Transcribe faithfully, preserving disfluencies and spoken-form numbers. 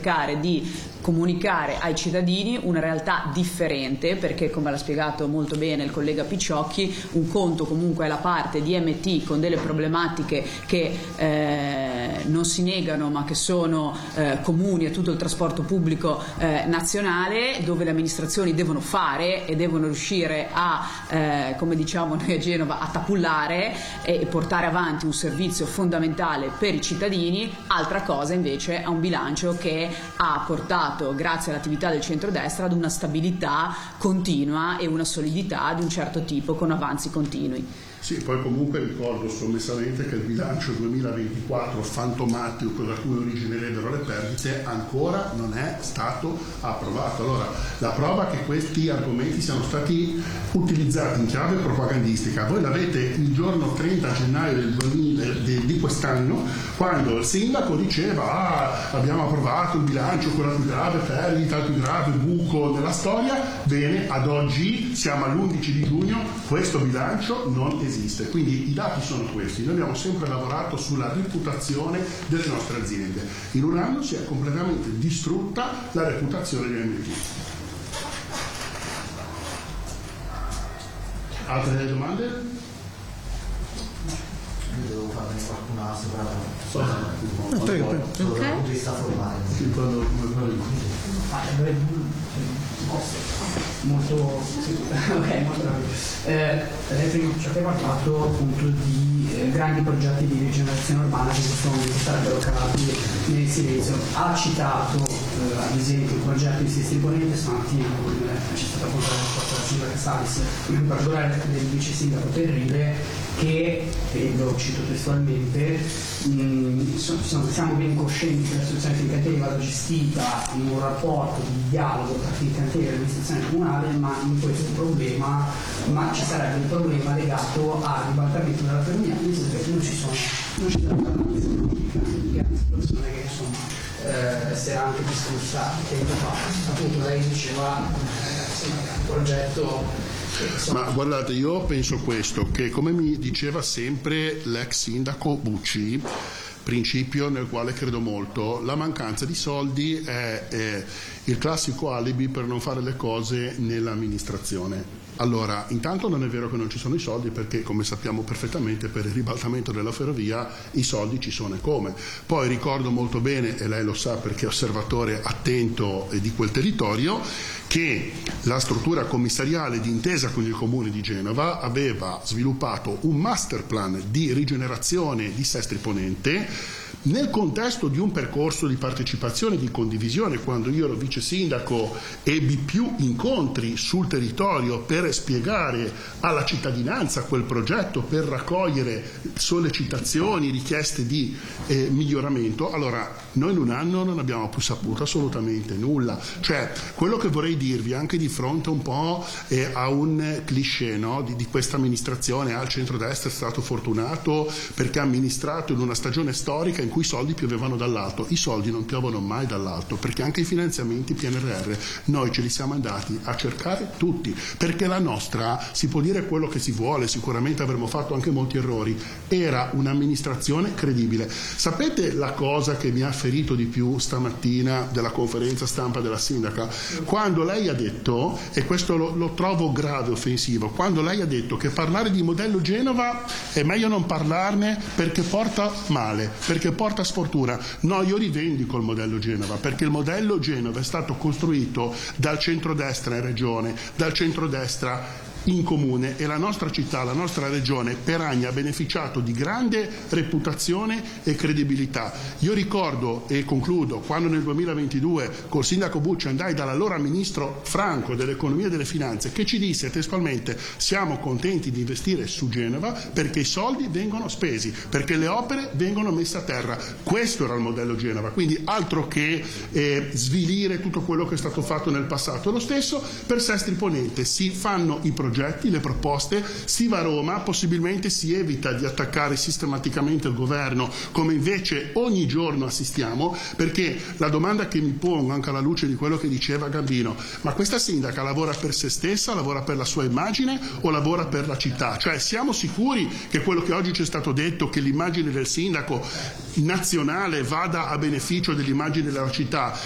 cercare di comunicare ai cittadini una realtà differente, perché come l'ha spiegato molto bene il collega Picciocchi, un conto comunque è la parte di M T con delle problematiche che eh, non si negano ma che sono eh, comuni a tutto il trasporto pubblico eh, nazionale, dove le amministrazioni devono fare e devono riuscire a, eh, come diciamo noi a Genova, a tapullare e portare avanti un servizio fondamentale per i cittadini. Altra cosa invece è un bilancio che ha portato, grazie all'attività del centrodestra, ad una stabilità continua e una solidità di un certo tipo con avanzi continui. Sì, poi comunque ricordo sommessamente che il bilancio duemilaventiquattro fantomatico da cui originerebbero le perdite ancora non è stato approvato. Allora, la prova che questi argomenti siano stati utilizzati in chiave propagandistica, voi l'avete il giorno trenta gennaio del duemila, de, di quest'anno, quando il sindaco diceva ah, abbiamo approvato il bilancio con la più grave perdita, il più grave buco nella storia. Bene, ad oggi siamo all'undici di giugno, questo bilancio non esiste. Esiste. Quindi i dati sono questi. Noi abbiamo sempre lavorato sulla reputazione delle nostre aziende. In un anno si è completamente distrutta la reputazione delle M T. Altre domande? Io devo farne qualcuna separata. No, prego, prego. Solo dal punto di vista formale. Sì, quando, quando... molto sì, ok, molto rapido. Eh, ci aveva parlato appunto di eh, grandi progetti di rigenerazione urbana che in questo momento sarebbero calati nel silenzio. Ha citato eh, ad esempio il progetto di Sestri Ponente, stamattina c'è stata appunto la risposta della sindaca Salis, in particolare del vice sindaco Terribile, che, lo cito testualmente, mh, sono, siamo ben coscienti che la situazione Fincantieri vada gestita in un rapporto di dialogo tra Fincantieri e l'amministrazione comunale, ma in questo problema ma ci sarebbe un problema legato al ribaltamento della ferrovia, nel senso che non ci sono non ci sono persone che insomma eh, si era anche discussa tempo fa. Appunto lei diceva eh, un progetto. Ma guardate, io penso questo, che come mi diceva sempre l'ex sindaco Bucci, principio nel quale credo molto, la mancanza di soldi è, è il classico alibi per non fare le cose nell'amministrazione. Allora, intanto non è vero che non ci sono i soldi, perché come sappiamo perfettamente per il ribaltamento della ferrovia i soldi ci sono e come. Poi ricordo molto bene, e lei lo sa perché è osservatore attento di quel territorio, che la struttura commissariale d'intesa con il Comune di Genova aveva sviluppato un master plan di rigenerazione di Sestri Ponente nel contesto di un percorso di partecipazione e di condivisione. Quando io ero vice sindaco ebbi più incontri sul territorio per spiegare alla cittadinanza quel progetto, per raccogliere sollecitazioni, richieste di eh, miglioramento. Allora, noi in un anno non abbiamo più saputo assolutamente nulla. Cioè, quello che vorrei dirvi anche di fronte un po' eh, a un cliché, no? di, di questa amministrazione, al centrodestra è stato fortunato perché ha amministrato in una stagione storica in cui i soldi piovevano dall'alto. I soldi non piovono mai dall'alto, perché anche i finanziamenti P N R R noi ce li siamo andati a cercare tutti, perché la nostra, si può dire quello che si vuole, sicuramente avremmo fatto anche molti errori, era un'amministrazione credibile. Sapete la cosa che mi ha ferito di più stamattina della conferenza stampa della sindaca? Quando lei ha detto, e questo lo, lo trovo grave, offensivo, quando lei ha detto che parlare di modello Genova è meglio non parlarne perché porta male, perché porta sfortuna. No, io rivendico il modello Genova, perché il modello Genova è stato costruito dal centrodestra in regione, dal centrodestra in comune, e la nostra città, la nostra regione per anni ha beneficiato di grande reputazione e credibilità. Io ricordo, e concludo, quando nel duemilaventidue col sindaco Bucci andai dall'allora ministro Franco dell'economia e delle finanze, che ci disse testualmente: siamo contenti di investire su Genova perché i soldi vengono spesi, perché le opere vengono messe a terra. Questo era il modello Genova, quindi altro che eh, svilire tutto quello che è stato fatto nel passato. Lo stesso per Sestri Ponente, si fanno i progetti, le proposte, si va a Roma, possibilmente si evita di attaccare sistematicamente il governo come invece ogni giorno assistiamo, perché la domanda che mi pongo anche alla luce di quello che diceva Gambino: ma questa sindaca lavora per se stessa, lavora per la sua immagine o lavora per la città? Cioè, siamo sicuri che quello che oggi ci è stato detto, che l'immagine del sindaco nazionale vada a beneficio dell'immagine della città,